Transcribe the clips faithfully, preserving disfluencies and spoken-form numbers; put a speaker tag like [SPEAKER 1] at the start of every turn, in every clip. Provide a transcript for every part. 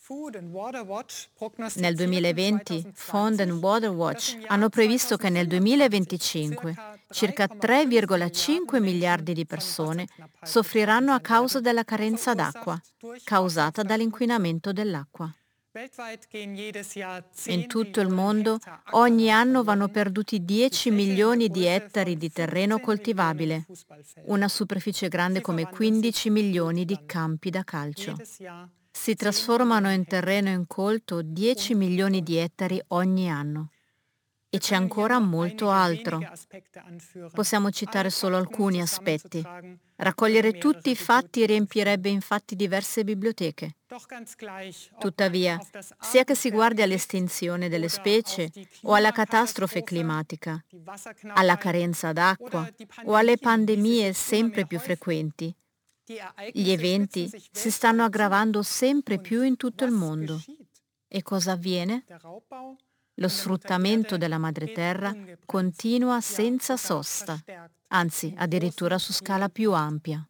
[SPEAKER 1] Nel duemilaventi, Food and Water Watch hanno previsto che nel duemilaventicinque circa tre virgola cinque miliardi di persone soffriranno a causa della carenza d'acqua, causata dall'inquinamento dell'acqua. In tutto il mondo, ogni anno vanno perduti dieci milioni di ettari di terreno coltivabile, una superficie grande come quindici milioni di campi da calcio. Si trasformano in terreno incolto dieci milioni di ettari ogni anno. E c'è ancora molto altro. Possiamo citare solo alcuni aspetti. Raccogliere tutti i fatti riempirebbe infatti diverse biblioteche. Tuttavia, sia che si guardi all'estinzione delle specie o alla catastrofe climatica, alla carenza d'acqua o alle pandemie sempre più frequenti, gli eventi si stanno aggravando sempre più in tutto il mondo. E cosa avviene? Lo sfruttamento della madreterra continua senza sosta, anzi addirittura su scala più ampia.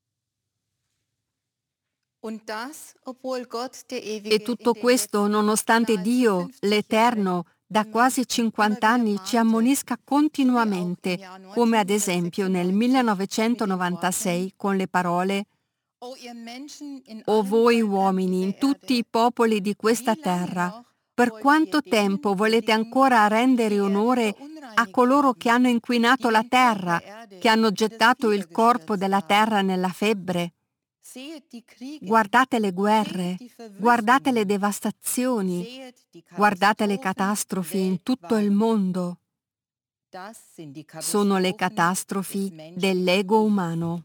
[SPEAKER 2] E tutto questo nonostante Dio, l'Eterno, da quasi cinquanta anni ci ammonisca continuamente, come ad esempio nel millenovecentonovantasei con le parole «O voi uomini in tutti i popoli di questa terra, per quanto tempo volete ancora rendere onore a coloro che hanno inquinato la terra, che hanno gettato il corpo della terra nella febbre? Guardate le guerre, guardate le devastazioni, guardate le catastrofi in tutto il mondo. Sono le catastrofi dell'ego umano».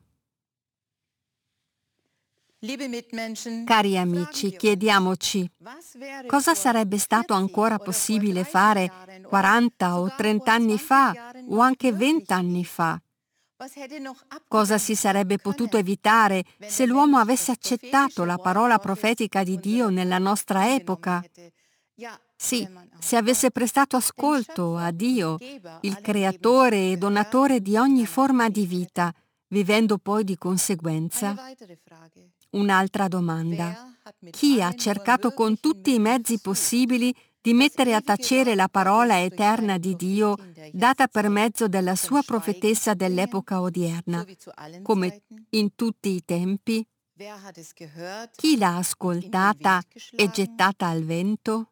[SPEAKER 2] Cari amici, chiediamoci, cosa sarebbe stato ancora possibile fare quaranta o trenta anni fa o anche venti anni fa? Cosa si sarebbe potuto evitare se l'uomo avesse accettato la parola profetica di Dio nella nostra epoca? Sì, se avesse prestato ascolto a Dio, il creatore e donatore di ogni forma di vita, vivendo poi di conseguenza. Un'altra domanda. Chi ha cercato con tutti i mezzi possibili di mettere a tacere la parola eterna di Dio data per mezzo della sua profetessa dell'epoca odierna, come in tutti i tempi? Chi l'ha ascoltata e gettata al vento?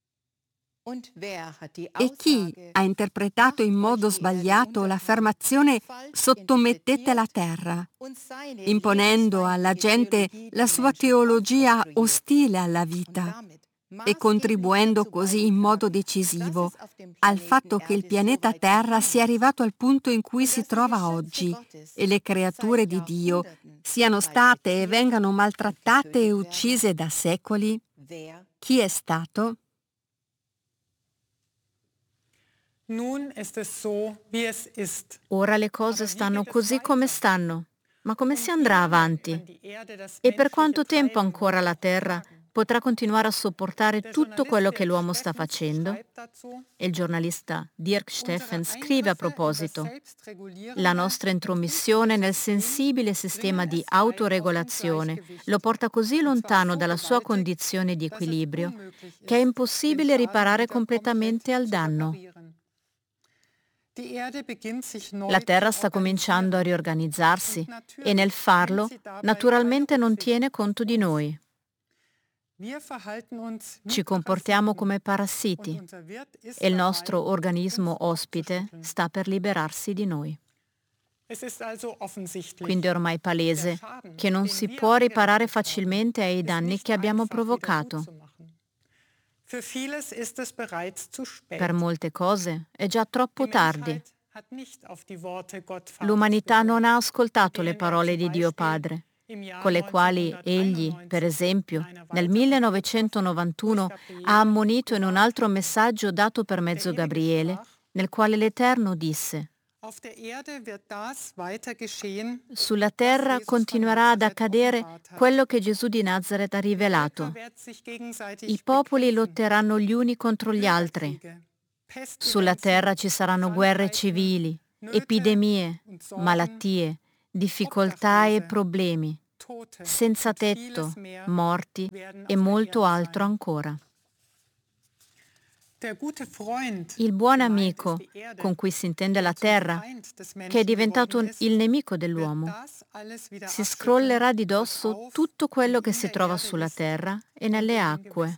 [SPEAKER 2] E chi ha interpretato in modo sbagliato l'affermazione «sottomettete la terra», imponendo alla gente la sua teologia ostile alla vita e contribuendo così in modo decisivo al fatto che il pianeta Terra sia arrivato al punto in cui si trova oggi e le creature di Dio siano state e vengano maltrattate e uccise da secoli? Chi è stato?
[SPEAKER 1] Ora le cose stanno così come stanno, ma come si andrà avanti? E per quanto tempo ancora la Terra potrà continuare a sopportare tutto quello che l'uomo sta facendo? E il giornalista Dirk Steffen scrive a proposito: la nostra intromissione nel sensibile sistema di autoregolazione lo porta così lontano dalla sua condizione di equilibrio che è impossibile riparare completamente al danno. La Terra sta cominciando a riorganizzarsi e nel farlo naturalmente non tiene conto di noi. Ci comportiamo come parassiti e il nostro organismo ospite sta per liberarsi di noi. Quindi è ormai palese che non si può riparare facilmente ai danni che abbiamo provocato. Per molte cose è già troppo tardi. L'umanità non ha ascoltato le parole di Dio Padre, con le quali egli, per esempio, nel millenovecentonovantuno ha ammonito in un altro messaggio dato per mezzo Gabriele, nel quale l'Eterno disse: sulla terra continuerà ad accadere quello che Gesù di Nazaret ha rivelato. I popoli lotteranno gli uni contro gli altri. Sulla terra ci saranno guerre civili, epidemie, malattie, difficoltà e problemi. senza tetto, morti e molto altro ancora. Il buon amico, con cui si intende la terra, che è diventato il nemico dell'uomo, si scrollerà di dosso tutto quello che si trova sulla terra e nelle acque.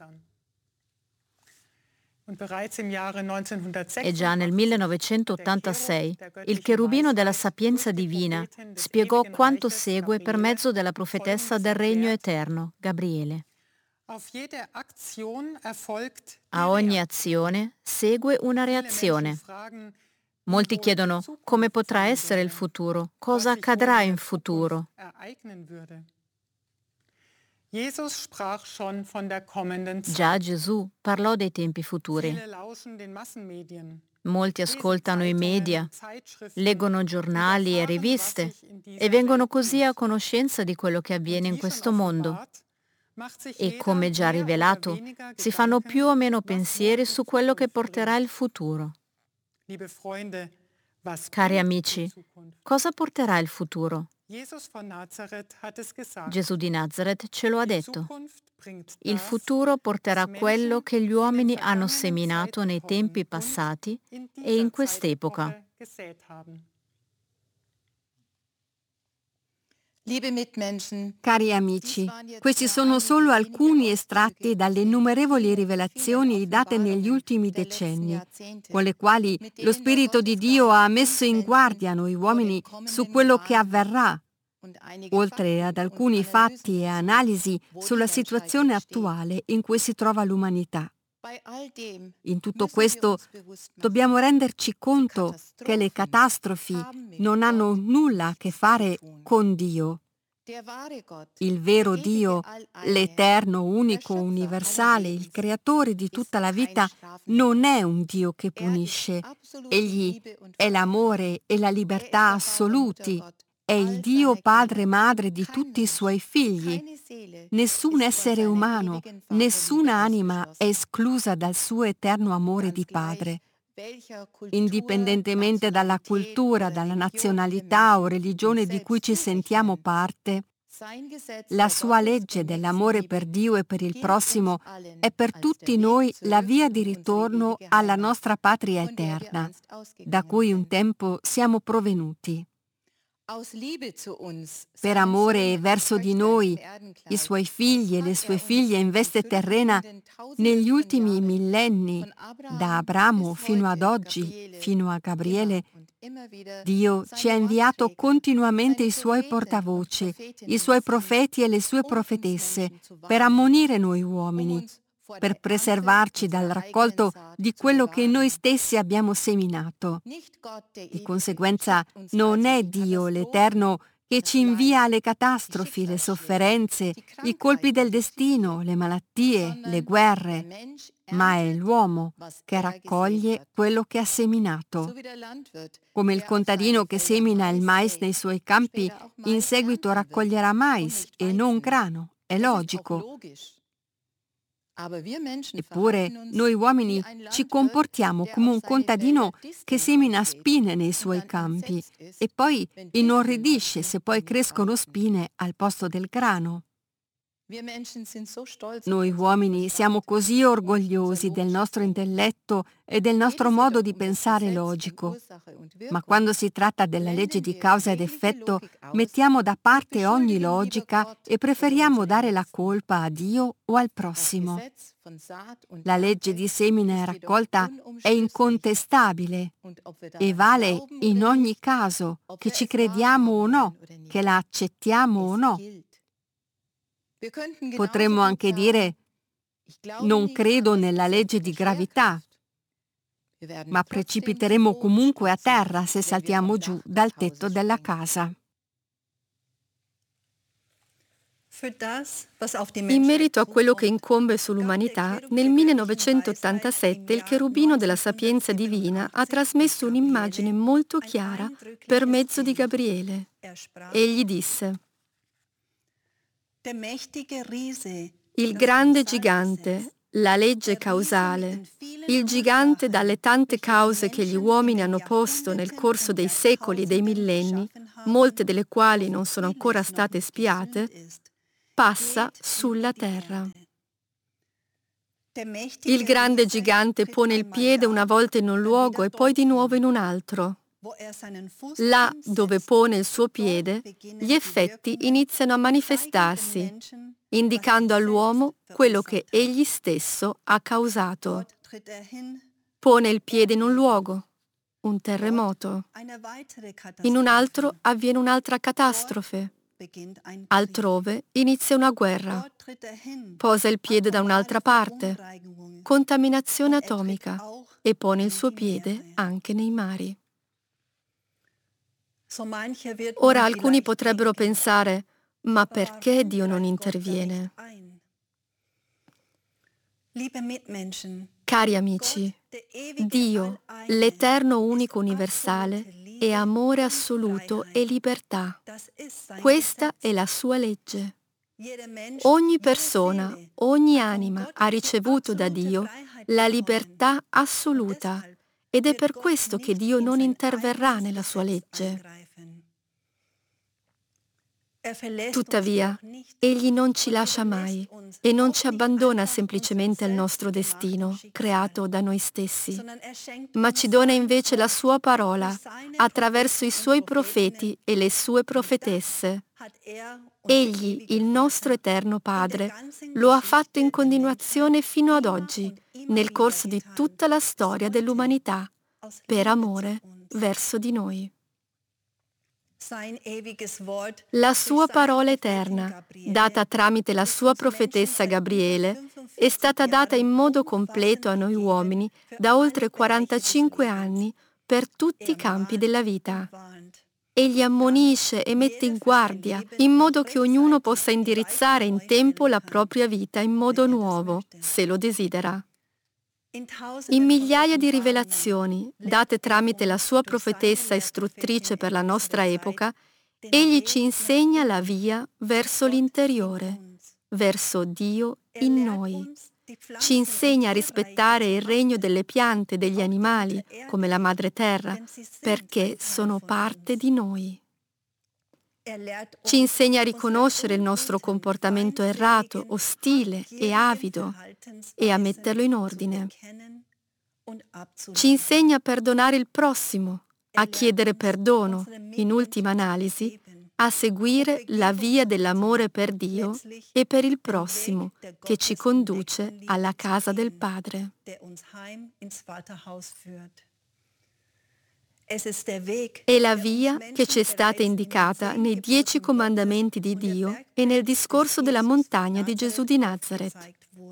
[SPEAKER 1] E già nel millenovecentottantasei il cherubino della sapienza divina spiegò quanto segue per mezzo della profetessa del regno eterno, Gabriele. A ogni azione segue una reazione. Molti chiedono come potrà essere il futuro, cosa accadrà in futuro. Già Gesù parlò dei tempi futuri. Molti ascoltano i media, leggono giornali e riviste e vengono così a conoscenza di quello che avviene in questo mondo. E come già rivelato, si fanno più o meno pensieri su quello che porterà il futuro. Cari amici, cosa porterà il futuro? Gesù di Nazaret ce lo ha detto. Il futuro porterà quello che gli uomini hanno seminato nei tempi passati e in quest'epoca.
[SPEAKER 2] Cari amici, questi sono solo alcuni estratti dalle innumerevoli rivelazioni date negli ultimi decenni, con le quali lo Spirito di Dio ha messo in guardia noi uomini su quello che avverrà, oltre ad alcuni fatti e analisi sulla situazione attuale in cui si trova l'umanità. In tutto questo dobbiamo renderci conto che le catastrofi non hanno nulla a che fare con Dio. Il vero Dio, l'eterno, unico, universale, il creatore di tutta la vita, non è un Dio che punisce. Egli è l'amore e la libertà assoluti. È il Dio Padre e Madre di tutti i suoi figli. Nessun essere umano, nessuna anima è esclusa dal suo eterno amore di Padre. Indipendentemente dalla cultura, dalla nazionalità o religione di cui ci sentiamo parte, la sua legge dell'amore per Dio e per il prossimo è per tutti noi la via di ritorno alla nostra patria eterna, da cui un tempo siamo provenuti. Per amore verso di noi, i suoi figli e le sue figlie in veste terrena, negli ultimi millenni, da Abramo fino ad oggi, fino a Gabriele, Dio ci ha inviato continuamente i suoi portavoce, i suoi profeti e le sue profetesse, per ammonire noi uomini, per preservarci dal raccolto di quello che noi stessi abbiamo seminato. Di conseguenza non è Dio l'Eterno che ci invia le catastrofi, le sofferenze, i colpi del destino, le malattie, le guerre, ma è l'uomo che raccoglie quello che ha seminato. Come il contadino che semina il mais nei suoi campi, in seguito raccoglierà mais e non grano, è logico. Eppure noi uomini ci comportiamo come un contadino che semina spine nei suoi campi e poi inorridisce se poi crescono spine al posto del grano. Noi uomini siamo così orgogliosi del nostro intelletto e del nostro modo di pensare logico, ma quando si tratta della legge di causa ed effetto mettiamo da parte ogni logica e preferiamo dare la colpa a Dio o al prossimo. La legge di semina e raccolta è incontestabile e vale in ogni caso, che ci crediamo o no, che la accettiamo o no. Potremmo anche dire: non credo nella legge di gravità, ma precipiteremo comunque a terra se saltiamo giù dal tetto della casa.
[SPEAKER 3] In merito a quello che incombe sull'umanità, nel millenovecentottantasette il cherubino della sapienza divina ha trasmesso un'immagine molto chiara per mezzo di Gabriele. Egli disse: il grande gigante, la legge causale, il gigante dalle tante cause che gli uomini hanno posto nel corso dei secoli e dei millenni, molte delle quali non sono ancora state spiate, passa sulla terra. Il grande gigante pone il piede una volta in un luogo e poi di nuovo in un altro. Là dove pone il suo piede, gli effetti iniziano a manifestarsi, indicando all'uomo quello che egli stesso ha causato. Pone il piede in un luogo, un terremoto. In un altro avviene un'altra catastrofe. Altrove inizia una guerra. Posa il piede da un'altra parte, contaminazione atomica, e pone il suo piede anche nei mari. Ora alcuni potrebbero pensare, ma perché Dio non interviene? Cari amici, Dio, l'Eterno unico universale, è amore assoluto e libertà. Questa è la sua legge. Ogni persona, ogni anima ha ricevuto da Dio la libertà assoluta ed è per questo che Dio non interverrà nella sua legge. Tuttavia, Egli non ci lascia mai e non ci abbandona semplicemente al nostro destino, creato da noi stessi, ma ci dona invece la sua parola attraverso i suoi profeti e le sue profetesse. Egli, il nostro eterno Padre, lo ha fatto in continuazione fino ad oggi, nel corso di tutta la storia dell'umanità, per amore verso di noi. La sua parola eterna, data tramite la sua profetessa Gabriele, è stata data in modo completo a noi uomini da oltre quarantacinque anni per tutti i campi della vita. Egli ammonisce e mette in guardia in modo che ognuno possa indirizzare in tempo la propria vita in modo nuovo, se lo desidera. In migliaia di rivelazioni, date tramite la sua profetessa istruttrice per la nostra epoca, egli ci insegna la via verso l'interiore, verso Dio in noi. Ci insegna a rispettare il regno delle piante e degli animali, come la madre terra, perché sono parte di noi. Ci insegna a riconoscere il nostro comportamento errato, ostile e avido e a metterlo in ordine. Ci insegna a perdonare il prossimo, a chiedere perdono, in ultima analisi, a seguire la via dell'amore per Dio e per il prossimo che ci conduce alla casa del Padre. È la via che ci è stata indicata nei dieci comandamenti di Dio e nel discorso della montagna di Gesù di Nazaret.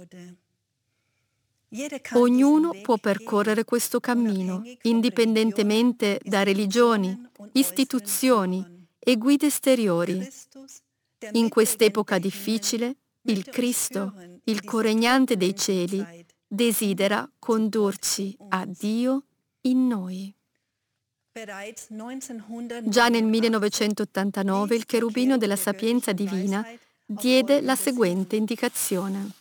[SPEAKER 3] Ognuno può percorrere questo cammino, indipendentemente da religioni, istituzioni e guide esteriori. In quest'epoca difficile, il Cristo, il coregnante dei cieli, desidera condurci a Dio in noi. Già nel millenovecentottantanove il cherubino della sapienza divina diede la seguente indicazione.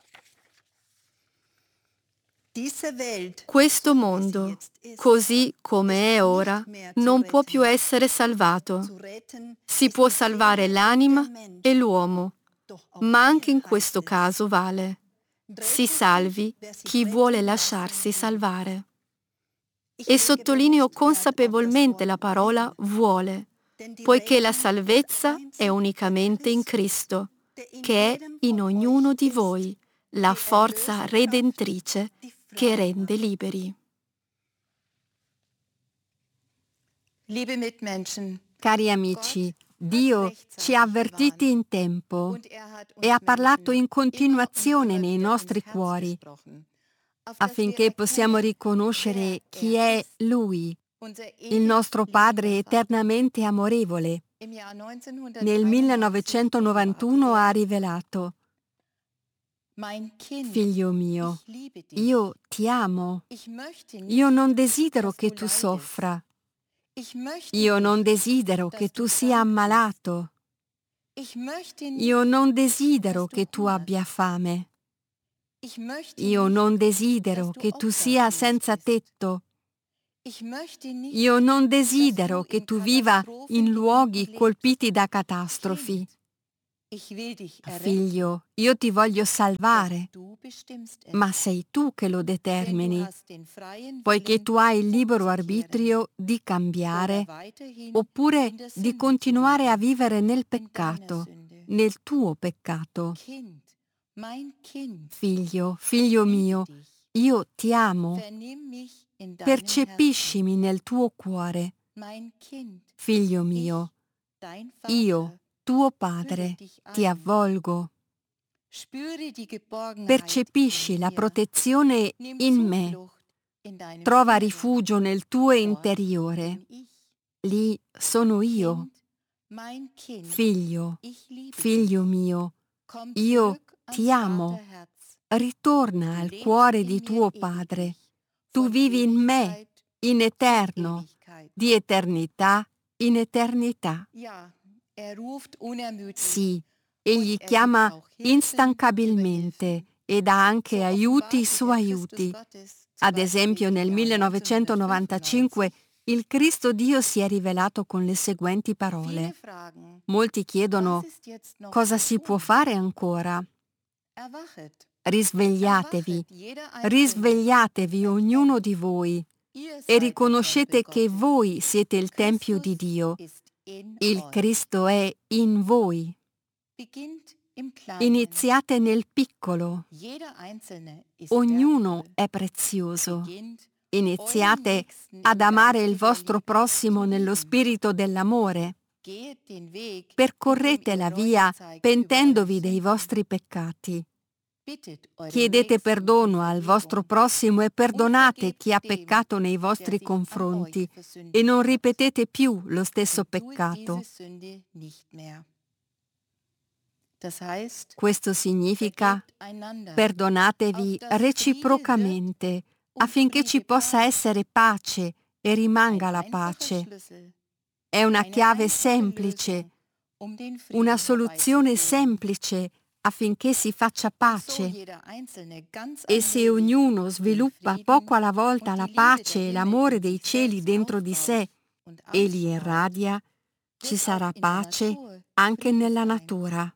[SPEAKER 3] Questo mondo, così come è ora, non può più essere salvato. Si può salvare l'anima e l'uomo, ma anche in questo caso vale. Si salvi chi vuole lasciarsi salvare. E sottolineo consapevolmente la parola vuole, poiché la salvezza è unicamente in Cristo, che è in ognuno di voi, la forza redentrice che rende liberi.
[SPEAKER 2] Cari amici, Dio ci ha avvertiti in tempo e ha parlato in continuazione nei nostri cuori, affinché possiamo riconoscere chi è Lui, il nostro Padre eternamente amorevole. Nel millenovecentonovantuno ha rivelato: Figlio mio, io ti amo. Io non desidero che tu soffra. Io non desidero che tu sia ammalato. Io non desidero che tu abbia fame. Io non desidero che tu sia senza tetto. Io non desidero che tu viva in luoghi colpiti da catastrofi. Figlio, io ti voglio salvare, ma sei tu che lo determini, poiché tu hai il libero arbitrio di cambiare oppure di continuare a vivere nel peccato, nel tuo peccato. Figlio, figlio mio, io ti amo. Percepiscimi nel tuo cuore. Figlio mio, io, tuo padre, ti avvolgo. Percepisci la protezione in me. Trova rifugio nel tuo interiore. Lì sono io. Figlio, figlio mio, io ti amo. Ritorna al cuore di tuo padre. Tu vivi in me, in eterno, di eternità in eternità. Sì, egli chiama instancabilmente e dà anche aiuti su aiuti. Ad esempio, nel millenovecentonovantacinque il Cristo Dio si è rivelato con le seguenti parole. Molti chiedono: cosa si può fare ancora? Risvegliatevi, risvegliatevi ognuno di voi e riconoscete che voi siete il Tempio di Dio. Il Cristo è in voi. Iniziate nel piccolo. Ognuno è prezioso. Iniziate ad amare il vostro prossimo nello spirito dell'amore. Percorrete la via pentendovi dei vostri peccati. Chiedete perdono al vostro prossimo e perdonate chi ha peccato nei vostri confronti e non ripetete più lo stesso peccato. Questo significa: perdonatevi reciprocamente affinché ci possa essere pace e rimanga la pace. È una chiave semplice, una soluzione semplice affinché si faccia pace. E se ognuno sviluppa poco alla volta la pace e l'amore dei cieli dentro di sé e li irradia, ci sarà pace anche nella natura.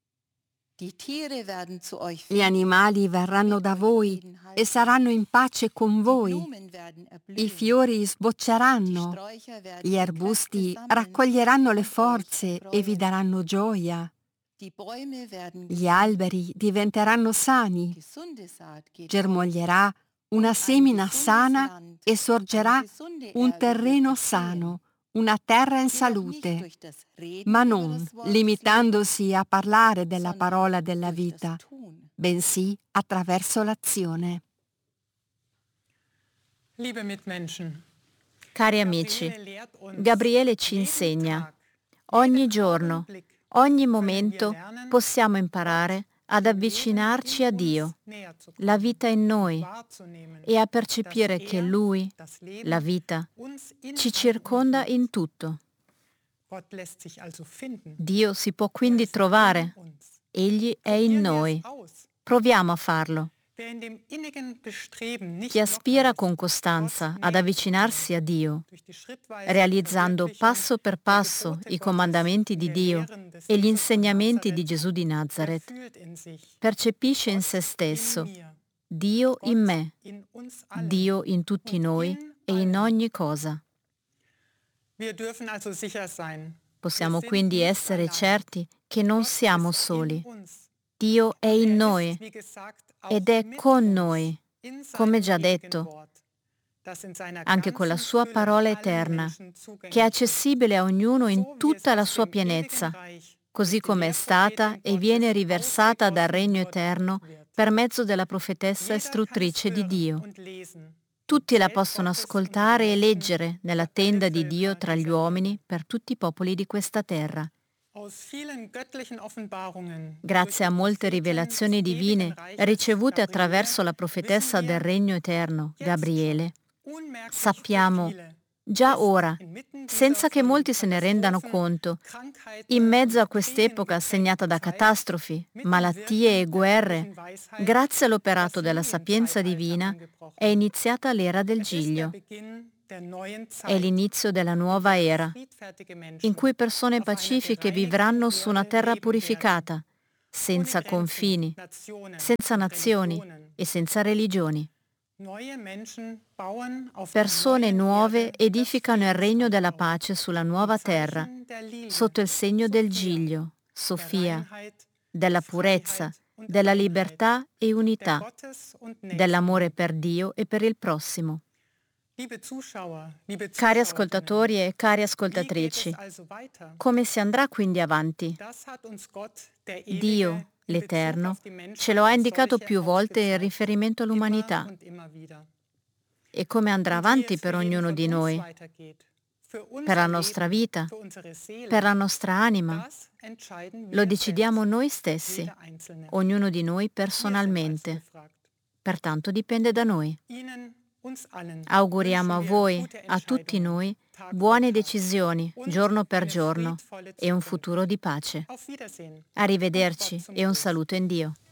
[SPEAKER 2] Gli animali verranno da voi e saranno in pace con voi. I fiori sbocceranno, gli arbusti raccoglieranno le forze e vi daranno gioia. Gli alberi diventeranno sani, germoglierà una semina sana e sorgerà un terreno sano, una terra in salute, ma non limitandosi a parlare della parola della vita, bensì attraverso l'azione.
[SPEAKER 1] Cari amici, Gabriele ci insegna: ogni giorno, ogni momento possiamo imparare ad avvicinarci a Dio, la vita in noi, e a percepire che Lui, la vita, ci circonda in tutto. Dio si può quindi trovare. Egli è in noi. Proviamo a farlo. Chi aspira con costanza ad avvicinarsi a Dio, realizzando passo per passo i comandamenti di Dio e gli insegnamenti di Gesù di Nazareth, percepisce in se stesso Dio in me, Dio in tutti noi e in ogni cosa. Possiamo quindi essere certi che non siamo soli. Dio è in noi ed è con noi, come già detto, anche con la sua parola eterna, che è accessibile a ognuno in tutta la sua pienezza, così come è stata e viene riversata dal Regno Eterno per mezzo della profetessa istruttrice di Dio. Tutti la possono ascoltare e leggere nella tenda di Dio tra gli uomini per tutti i popoli di questa terra. Grazie a molte rivelazioni divine ricevute attraverso la profetessa del Regno Eterno, Gabriele, sappiamo già ora, senza che molti se ne rendano conto, in mezzo a quest'epoca segnata da catastrofi, malattie e guerre, grazie all'operato della sapienza divina, è iniziata l'era del Giglio. È l'inizio della nuova era, in cui persone pacifiche vivranno su una terra purificata, senza confini, senza nazioni e senza religioni. Persone nuove edificano il regno della pace sulla nuova terra, sotto il segno del Giglio, Sofia, della purezza, della libertà e unità, dell'amore per Dio e per il prossimo. Cari ascoltatori e cari ascoltatrici, come si andrà quindi avanti? Dio, l'Eterno, ce lo ha indicato più volte in riferimento all'umanità. E come andrà avanti per ognuno di noi? Per la nostra vita? Per la nostra anima? Lo decidiamo noi stessi, ognuno di noi personalmente. Pertanto dipende da noi. Auguriamo a voi, a tutti noi, buone decisioni, giorno per giorno, e un futuro di pace. Arrivederci e un saluto in Dio.